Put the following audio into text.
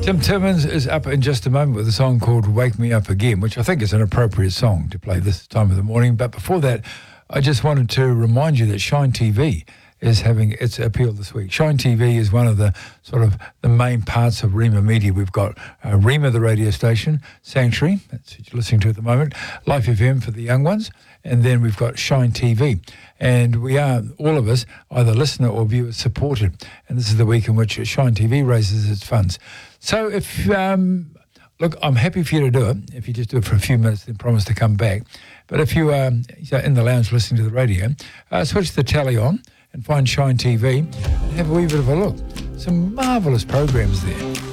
Tim Timmins is up in just a moment with a song called Wake Me Up Again, which I think is an appropriate song to play this time of the morning. But before that, I just wanted to remind you that Shine TV is having its appeal this week. Shine TV is one of the sort of the main parts of Rima Media. We've got Rima, the radio station, Sanctuary, that's what you're listening to at the moment, Life FM for the young ones, and then we've got Shine TV. And we are, all of us, either listener or viewer supported. And this is the week in which Shine TV raises its funds. So if, look, I'm happy for you to do it. If you just do it for a few minutes, then promise to come back. But if you are in the lounge listening to the radio, switch the telly on and find Shine TV and have a wee bit of a look. Some marvellous programs there.